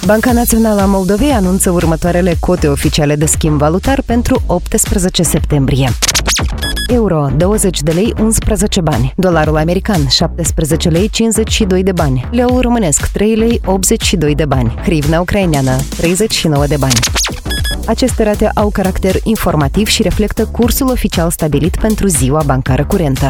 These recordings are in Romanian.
Banca Națională a Moldovei anunță următoarele cote oficiale de schimb valutar pentru 18 septembrie. Euro, 20 de lei, 11 bani. Dolarul american, 17 lei, 52 de bani. Leul românesc, 3 lei, 82 de bani. Hrivna ucraineană, 39 de bani. Aceste rate au caracter informativ și reflectă cursul oficial stabilit pentru ziua bancară curentă.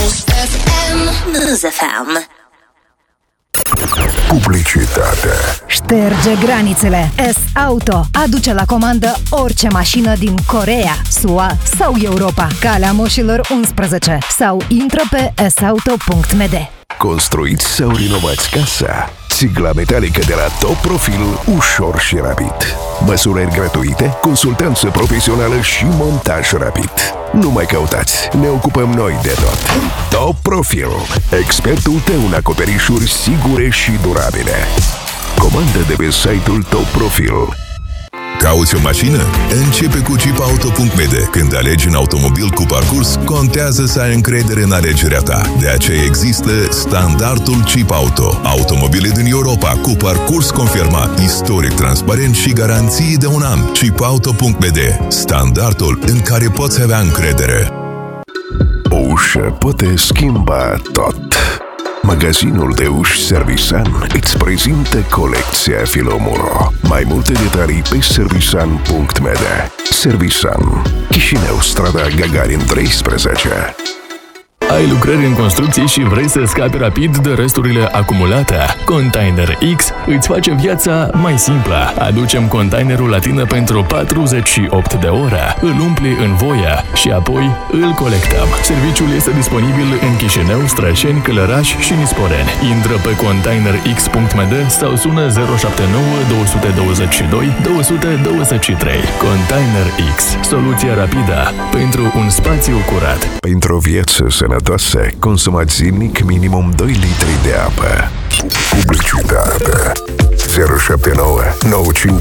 Publicitate. Șterge granițele. S-Auto aduce la comandă orice mașină din Coreea, SUA sau Europa. Calea moșilor 11 sau intră pe sauto.md. Construiți sau renovați casa? Țigla metalică de la Top Profil, ușor și rapid. Măsurări gratuite, consultanță profesională și montaj rapid. Nu mai căutați, ne ocupăm noi de tot. Top Profil, expertul tău în acoperișuri sigure și durabile. Comandă de pe site-ul Top Profil. Cauți o mașină? Începe cu chipauto.md. Când alegi un automobil cu parcurs, contează să ai încredere în alegerea ta. De aceea există standardul Chip Auto. Automobile din Europa cu parcurs confirmat, istoric transparent și garanții de 1 an. chipauto.md. Standardul în care poți avea încredere. O ușă poate schimba tot. Magazinul de uși Servisan îți prezintă colecția Filomuro. Mai multe detalii pe servisan.md. Servisan, Chișinău, strada Gagarin 13. Ai lucrări în construcții și vrei să scapi rapid de resturile acumulate? Container X îți face viața mai simplă. Aducem containerul la tine pentru 48 de ore, îl umpli în voie și apoi îl colectăm. Serviciul este disponibil în Chișinău, Strășeni, Călăraș și Nisporeni. Intră pe containerx.md sau sună 079 222 223. Container X, soluția rapidă pentru un spațiu curat. Pentru o viață sănătoasă, consumați zilnic minimum 2 litri de apă. Publicitate 079 95